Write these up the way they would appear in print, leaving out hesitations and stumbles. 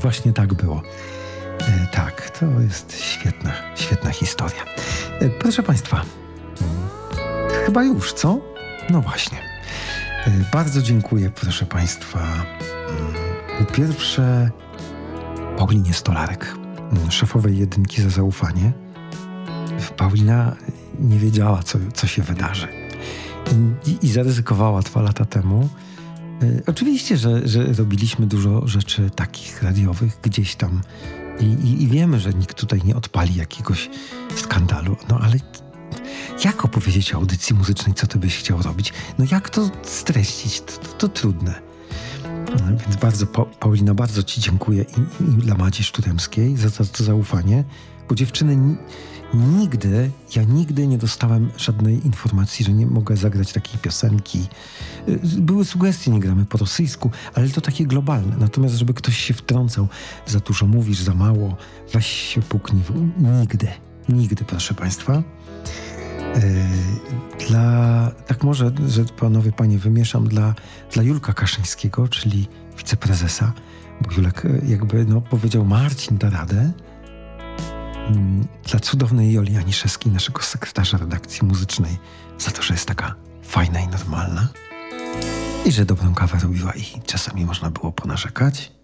właśnie tak było. Tak, to jest świetna historia. Proszę Państwa, chyba już, co? No właśnie. Bardzo dziękuję, proszę Państwa. Po pierwsze Paulinie Stolarek, szefowej Jedynki za zaufanie. Paulina nie wiedziała, co się wydarzy. I zaryzykowała 2 lata temu. Oczywiście, że robiliśmy dużo rzeczy takich radiowych gdzieś tam i wiemy, że nikt tutaj nie odpali jakiegoś skandalu. No ale jak opowiedzieć o audycji muzycznej, co ty byś chciał robić? No jak to streścić? To trudne. Więc bardzo, Paulina, bardzo ci dziękuję i dla Madzi Szturemskiej za to zaufanie, bo dziewczyny nigdy nie dostałem żadnej informacji, że nie mogę zagrać takiej piosenki. Były sugestie, nie gramy po rosyjsku, ale to takie globalne. Natomiast, żeby ktoś się wtrącał, za dużo mówisz, za mało, weź się puknij. Nigdy, proszę Państwa. Tak może, że panowie, panie, wymieszam dla Julka Kaszyńskiego, czyli wiceprezesa, bo Julek jakby powiedział, Marcin da radę. Dla cudownej Joli Aniszewskiej, naszego sekretarza redakcji muzycznej, za to, że jest taka fajna i normalna i że dobrą kawę robiła i czasami można było ponarzekać.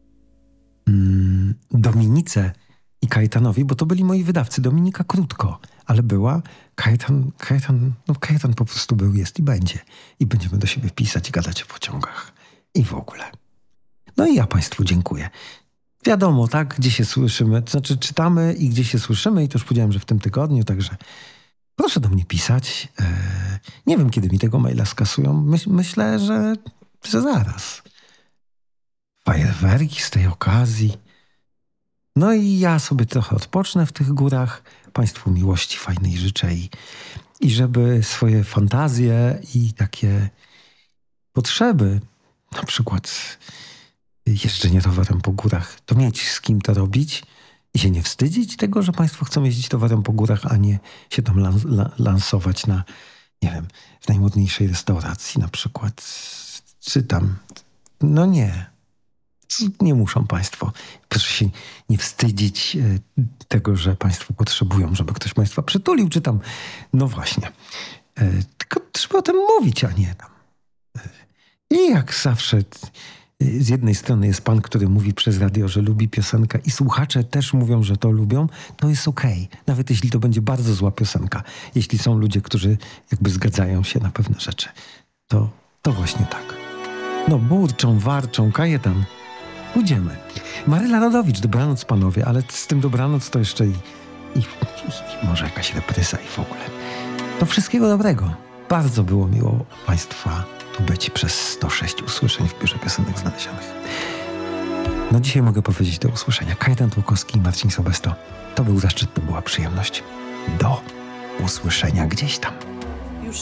Dominice i Kajetanowi, bo to byli moi wydawcy. Dominika krótko, ale była. Kajetan po prostu był, jest i będzie. I będziemy do siebie pisać i gadać o pociągach. I w ogóle. No i ja Państwu dziękuję. Wiadomo, tak, gdzie się słyszymy, to znaczy czytamy i gdzie się słyszymy i to już powiedziałem, że w tym tygodniu, także proszę do mnie pisać. Nie wiem, kiedy mi tego maila skasują. Myślę, że zaraz. Fajerwerki z tej okazji. No i ja sobie trochę odpocznę w tych górach. Państwu miłości fajnej życzę i żeby swoje fantazje i takie potrzeby, na przykład jeżdżenie rowerem po górach, to mieć z kim to robić i się nie wstydzić tego, że Państwo chcą jeździć rowerem po górach, a nie się tam lansować na, nie wiem, w najmodniejszej restauracji na przykład, czy tam, no nie muszą Państwo. Proszę się nie wstydzić tego, że Państwo potrzebują, żeby ktoś Państwa przytulił, czy tam, no właśnie. Tylko trzeba o tym mówić, a nie tam. I jak zawsze z jednej strony jest pan, który mówi przez radio, że lubi piosenkę i słuchacze też mówią, że to lubią, to jest okej. Nawet jeśli to będzie bardzo zła piosenka. Jeśli są ludzie, którzy jakby zgadzają się na pewne rzeczy. To właśnie tak. No burczą, warczą, Kajetan. Pójdziemy. Maryla Rodowicz, dobranoc panowie, ale z tym dobranoc to jeszcze i może jakaś reprysa i w ogóle. To wszystkiego dobrego. Bardzo było miło Państwa tu być przez 106 usłyszeń w Biurze Piosenek Znalezionych. No dzisiaj mogę powiedzieć do usłyszenia. Kajetan Tłukowski i Marcin Sobesto. To był zaszczyt, to była przyjemność. Do usłyszenia gdzieś tam.